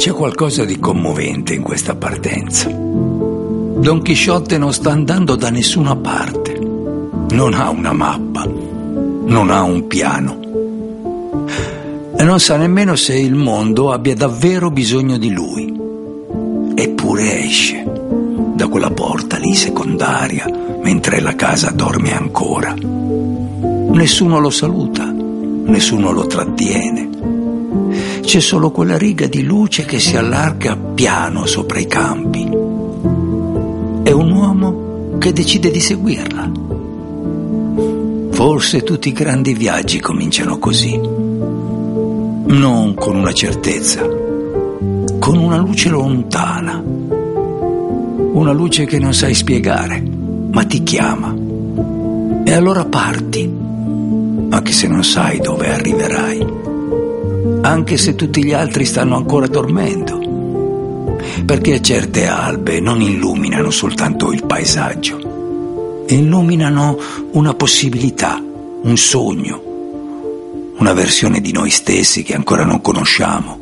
C'è qualcosa di commovente in questa partenza. Don Chisciotte non sta andando da nessuna parte. Non ha una mappa, non ha un piano. E non sa nemmeno se il mondo abbia davvero bisogno di lui. Eppure esce da quella porta lì secondaria, mentre la casa dorme ancora. Nessuno lo saluta, nessuno lo trattiene. C'è solo quella riga di luce che si allarga piano sopra i campi. È un uomo che decide di seguirla. Forse tutti i grandi viaggi cominciano così. Non con una certezza, con una luce lontana. Una luce che non sai spiegare, ma ti chiama. E allora parti, anche se non sai dove arriverai. Anche se tutti gli altri stanno ancora dormendo. Perché certe albe non illuminano soltanto il paesaggio. Illuminano una possibilità, un sogno, una versione di noi stessi che ancora non conosciamo.